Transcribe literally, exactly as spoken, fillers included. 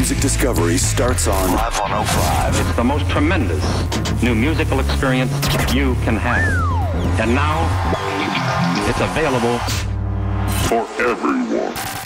music discovery starts on Live one oh five. It's the most tremendous new musical experience you can have. And now, it's available for everyone.